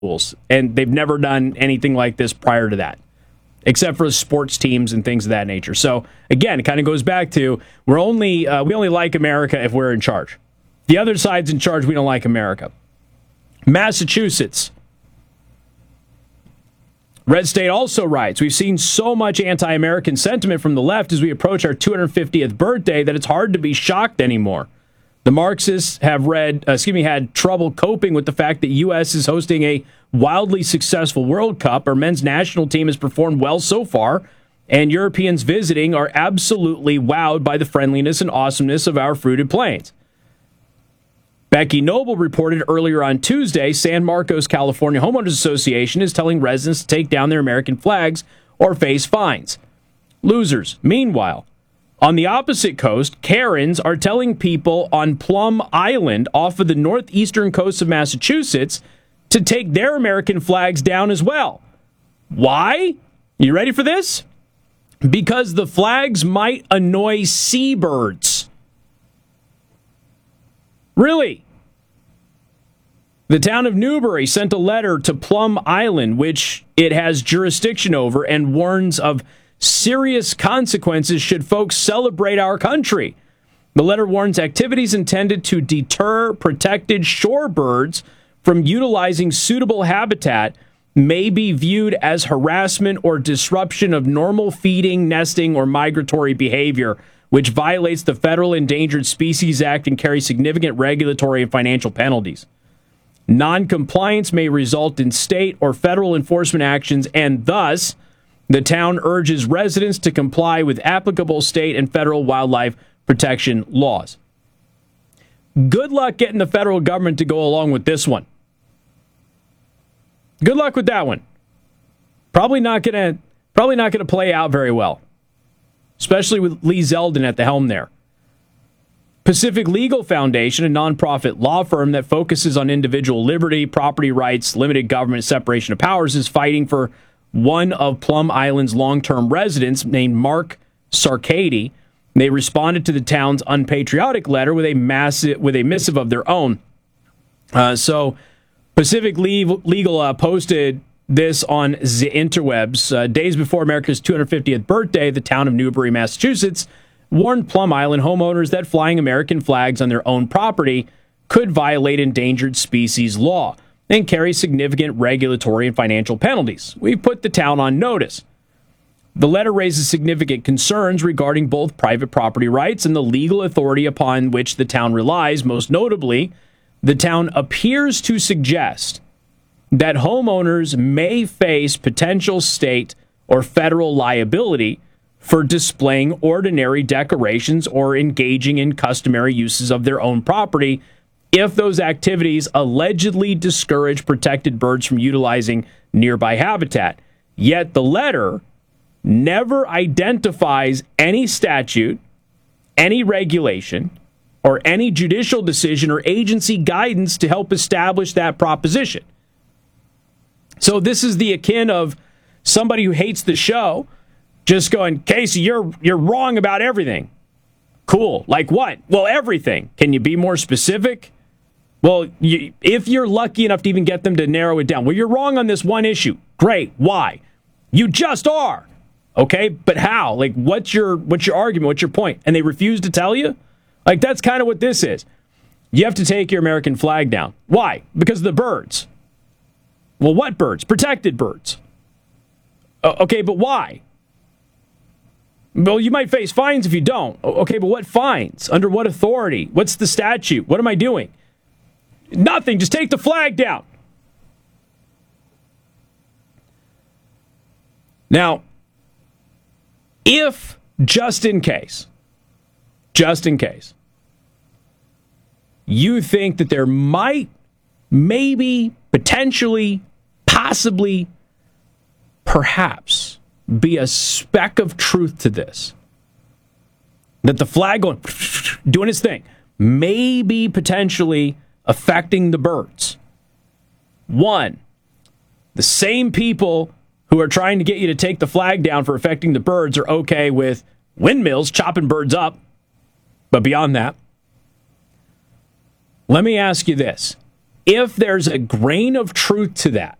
rules, and they've never done anything like this prior to that, except for sports teams and things of that nature. So again, it kind of goes back to we only like America if we're in charge. The other side's in charge, we don't like America. Massachusetts. Red State also writes, we've seen so much anti-American sentiment from the left as we approach our 250th birthday that it's hard to be shocked anymore. The Marxists have had trouble coping with the fact that U.S. is hosting a wildly successful World Cup. Our men's national team has performed well so far, and Europeans visiting are absolutely wowed by the friendliness and awesomeness of our fruited plains. Becky Noble reported earlier on Tuesday, San Marcos, California Homeowners Association is telling residents to take down their American flags or face fines. Losers. Meanwhile, on the opposite coast, Karens are telling people on Plum Island off of the northeastern coast of Massachusetts to take their American flags down as well. Why? You ready for this? Because the flags might annoy seabirds. Really? The town of Newbury sent a letter to Plum Island, which it has jurisdiction over, and warns of serious consequences should folks celebrate our country. The letter warns activities intended to deter protected shorebirds from utilizing suitable habitat may be viewed as harassment or disruption of normal feeding, nesting, or migratory behavior, which violates the Federal Endangered Species Act and carries significant regulatory and financial penalties. Non-compliance may result in state or federal enforcement actions, and thus, the town urges residents to comply with applicable state and federal wildlife protection laws. Good luck getting the federal government to go along with this one. Good luck with that one. Probably not going to play out very well, especially with Lee Zeldin at the helm there. Pacific Legal Foundation, a nonprofit law firm that focuses on individual liberty, property rights, limited government separation of powers, is fighting for one of Plum Island's long-term residents named Mark Sarkady. They responded to the town's unpatriotic letter with a missive of their own. So Pacific Legal posted this on the interwebs. Days before America's 250th birthday, the town of Newbury, Massachusetts, warned Plum Island homeowners that flying American flags on their own property could violate endangered species law and carry significant regulatory and financial penalties. We've put the town on notice. The letter raises significant concerns regarding both private property rights and the legal authority upon which the town relies. Most notably, the town appears to suggest that homeowners may face potential state or federal liability for displaying ordinary decorations or engaging in customary uses of their own property if those activities allegedly discourage protected birds from utilizing nearby habitat. Yet the letter never identifies any statute, any regulation, or any judicial decision or agency guidance to help establish that proposition. So this is the akin of somebody who hates the show just going, Casey, you're wrong about everything. Cool. Like what? Well, everything. Can you be more specific? Well, if you're lucky enough to even get them to narrow it down. Well, you're wrong on this one issue. Great. Why? You just are. Okay, but how? Like, what's your argument? What's your point? And they refuse to tell you? Like, that's kind of what this is. You have to take your American flag down. Why? Because of the birds. Well, what birds? Protected birds. Okay, but why? Well, you might face fines if you don't. Okay, but what fines? Under what authority? What's the statute? What am I doing? Nothing. Just take the flag down. Now, if, just in case, you think that there might, maybe, potentially, possibly, perhaps, be a speck of truth to this, that the flag doing its thing, maybe potentially affecting the birds. One, the same people who are trying to get you to take the flag down for affecting the birds are okay with windmills chopping birds up. But beyond that, let me ask you this. if there's a grain of truth to that,